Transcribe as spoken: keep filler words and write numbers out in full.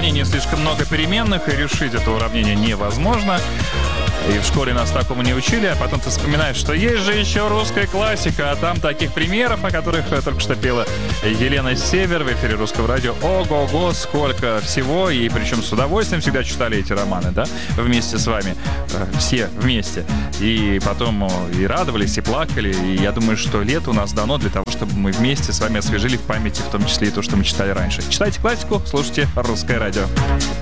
уравнении слишком много переменных, и решить это уравнение невозможно. И в школе нас такому не учили, а потом ты вспоминаешь, что есть же еще русская классика, а там таких примеров, о которых только что пела Елена Север в эфире Русского радио. Ого-го, сколько всего, и причем с удовольствием всегда читали эти романы, да, вместе с вами, все вместе. И потом и радовались, и плакали, и я думаю, что лето у нас дано для того, чтобы мы вместе с вами освежили в памяти, в том числе и то, что мы читали раньше. Читайте классику, слушайте Русское радио.